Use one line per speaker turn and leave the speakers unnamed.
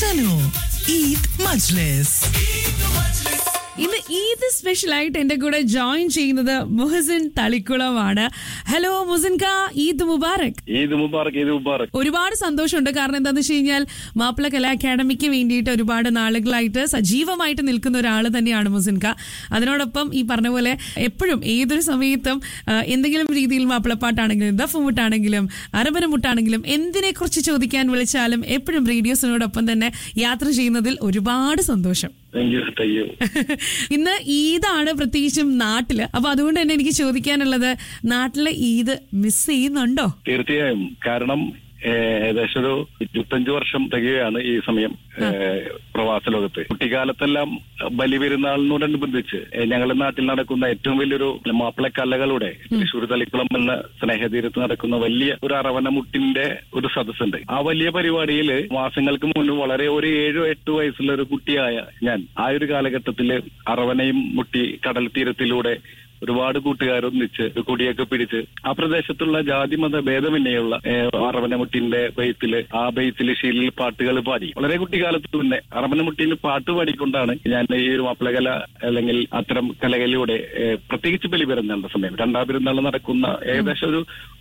Sano Eid Majlis.
ഇന്ന് Eid special ആയിട്ട് എന്റെ കൂടെ ജോയിൻ ചെയ്യുന്നത് മുഹസിൻ തളിക്കുളമാണ്. ഹലോ മുഹസിൻക, ഈദ് മുബാറക്.
ഈദ് മുബാറക്, ഈദ് മുബാറക്.
ഒരുപാട് സന്തോഷമുണ്ട്. കാരണം എന്താണെന്ന് വെച്ച് കഴിഞ്ഞാൽ മാപ്പിള കലാ അക്കാഡമിക്ക് വേണ്ടിയിട്ട് ഒരുപാട് നാളുകളായിട്ട് സജീവമായിട്ട് നിൽക്കുന്ന ഒരാൾ തന്നെയാണ് മുഹസിൻക. അതിനോടൊപ്പം ഈ പറഞ്ഞ പോലെ എപ്പോഴും ഏതൊരു സമയത്തും എന്തെങ്കിലും രീതിയിൽ മാപ്പിളപ്പാട്ടാണെങ്കിലും ദഫുമുട്ടാണെങ്കിലും അരബനമുട്ടാണെങ്കിലും എന്തിനെ കുറിച്ച് ചോദിക്കാൻ വിളിച്ചാലും എപ്പോഴും റേഡിയോസിനോടൊപ്പം തന്നെ യാത്ര ചെയ്യുന്നതിൽ ഒരുപാട് സന്തോഷം. ഇന്ന് ഈദാണ്, പ്രത്യേകിച്ചും നാട്ടില്. അപ്പൊ അതുകൊണ്ട് തന്നെ എനിക്ക് ചോദിക്കാനുള്ളത്, നാട്ടിലെ ഈദ് മിസ് ചെയ്യുന്നുണ്ടോ?
തീർച്ചയായും. കാരണം ഏകദേശം ഒരു 25 വർഷം തികയാണ് ഈ സമയം പ്രവാസ ലോകത്ത്. കുട്ടിക്കാലത്തെല്ലാം ബലിപെരുന്നാളിനോടനുബന്ധിച്ച് ഞങ്ങളുടെ നാട്ടിൽ നടക്കുന്ന ഏറ്റവും വലിയൊരു മാപ്പിളക്കലകളുടെ തൃശ്ശൂർ തളിക്കുളം എന്ന സ്നേഹതീരത്ത് നടക്കുന്ന വലിയ ഒരു അറവനമുട്ടിന്റെ ഒരു സദസ്സുണ്ട്. ആ വലിയ പരിപാടിയിൽ മാസങ്ങൾക്ക് മുൻപ് വളരെ ഒരു 7-8 വയസ്സുള്ള ഒരു കുട്ടിയായ ഞാൻ ആ ഒരു കാലഘട്ടത്തില് അറവനയും മുട്ടി കടൽ തീരത്തിലൂടെ ഒരുപാട് കൂട്ടുകാരൊന്നിച്ച് കൊടിയൊക്കെ പിടിച്ച് ആ പ്രദേശത്തുള്ള ജാതി മത ഭേദമന്യേയുള്ള അറവനമുട്ടിന്റെ ആ ബെയ്ത്തില് ഷീലിൽ പാട്ടുകൾ പാടി. വളരെ കുട്ടിക്കാലത്ത് തന്നെ അറവനമുട്ടിന് പാട്ട് പാടിക്കൊണ്ടാണ് ഞാൻ ഈ ഒരു മാപ്പിളകല അല്ലെങ്കിൽ അത്തരം കലകളിലൂടെ പ്രത്യേകിച്ച് ബലിപെരുന്നാളിന്റെ സമയം, രണ്ടാം പെരുന്നാൾ നടക്കുന്ന ഏകദേശം ഒരു